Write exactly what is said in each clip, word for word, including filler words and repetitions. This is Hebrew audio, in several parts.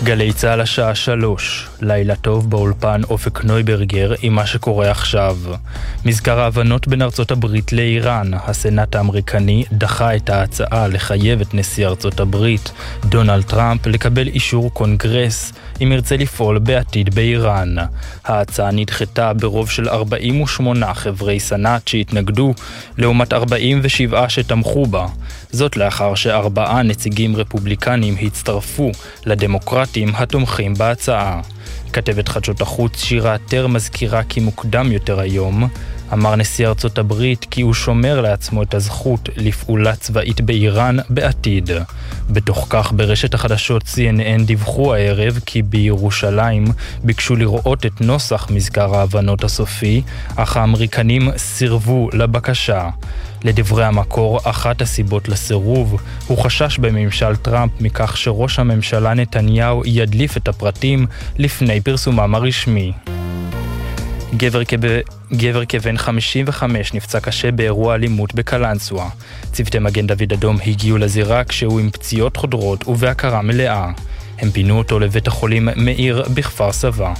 גלי צהל השעה שלוש, לילה טוב באולפן אופק נויברגר עם מה שקורה עכשיו. מזכר ההבנות בין ארצות הברית לאיראן, הסנאט האמריקני דחה את ההצעה לחייב את נשיא ארצות הברית, דונלד טראמפ, לקבל אישור קונגרס אם ירצה לפעול בעתיד באיראן. ההצעה נדחתה ברוב של ארבעים ושמונה חברי סנאט שהתנגדו, לעומת ארבעים ושבע שתמכו בה. זאת לאחר שארבעה נציגים רפובליקנים הצטרפו לדמוקרטים התומכים בהצעה. כתבת חדשות החוץ שירה תר מזכירה כי מוקדם יותר היום אמר נשיא ארצות הברית כי הוא שומר לעצמו את הזכות לפעולה צבאית באיראן בעתיד. בתוך כך ברשת החדשות סי אן אן דיווחו הערב כי בירושלים ביקשו לראות את נוסח מזכר ההבנות הסופי, אך האמריקנים סירבו לבקשה. לדברי המקור, אחת הסיבות לסירוב הוא חשש בממשל טראמפ מכך שראש הממשלה נתניהו ידליף את הפרטים לפני פרסומם הרשמי. גבר, כב... גבר כבן חמישים וחמש נפצע קשה באירוע אלימות בקלנסווה. צוותי מגן דוד אדום הגיעו לזירה כשהוא עם פציעות חודרות ובהכרה מלאה. הם פינו אותו לבית החולים מאיר בכפר סבא.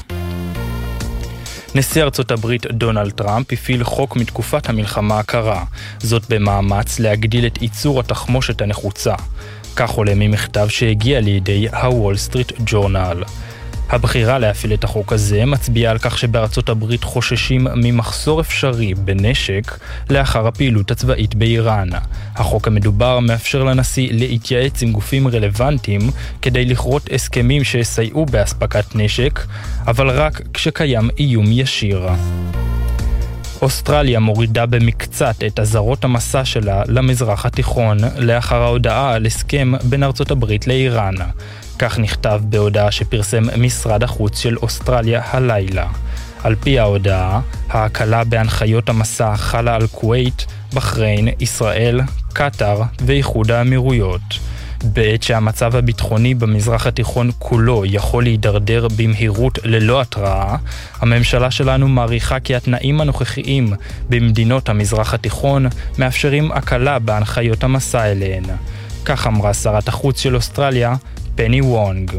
נשיא ארצות הברית דונלד טראמפ הפעיל חוק מתקופת המלחמה הקרה, זאת במאמץ להגדיל את ייצור התחמושת הנחוצה. כך עולה ממכתב שהגיע לידי הוול סטריט ג'ורנל. הבחירה להפעיל את החוק הזה מצביעה על כך שבארצות הברית חוששים ממחסור אפשרי בנשק לאחר הפעילות הצבאית באיראן. החוק המדובר מאפשר לנשיא להתייעץ עם גופים רלוונטיים כדי לכרות הסכמים שיסייעו בהספקת נשק, אבל רק כשקיים איום ישיר. אוסטרליה מורידה במקצת את אזהרות המסע שלה למזרח התיכון לאחר ההודעה על הסכם בין ארצות הברית לאיראן. כך נכתב בהודעה שפרסם משרד החוץ של אוסטרליה הלילה. על פי ההודעה, ההקלה בהנחיות המסע חלה על כווית, בחריין, ישראל, קטר ואיחוד האמירויות. בעת שהמצב הביטחוני במזרח התיכון כולו יכול להידרדר במהירות ללא התראה, הממשלה שלנו מעריכה כי התנאים הנוכחיים במדינות המזרח התיכון מאפשרים הקלה בהנחיות המסע אליהן. כך אמרה שרת החוץ של אוסטרליה, פני וונג.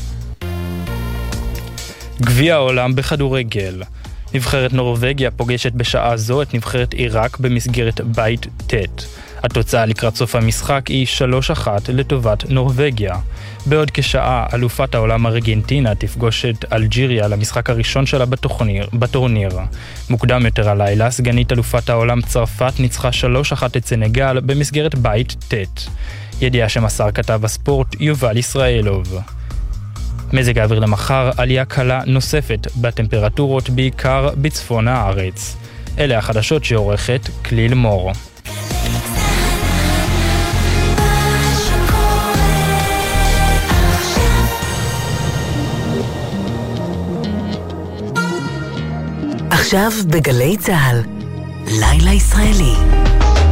גביע העולם בכדורגל. נבחרת נורווגיה פוגשת בשעה זו את נבחרת עיראק במסגרת בית ט'. התוצאה לקראת סוף המשחק היא שלוש אחת לטובת נורווגיה. בעוד כשעה אלופת העולם ארגנטינה תפגוש את אלג'יריה למשחק הראשון שלה בטורניר, בטורניר. מוקדם יותר הלילה סגנית אלופת העולם צרפת ניצחה שלוש אחת את סנגל במסגרת בית ט'. ידיעה שמסר כתב הספורט יובל ישראלוב. מזג האוויר למחר, עלייה קלה נוספת בטמפרטורות בעיקר בצפון הארץ. אלה החדשות שעורכת כליל מור. עכשיו בגלי צהל, לילה ישראלי.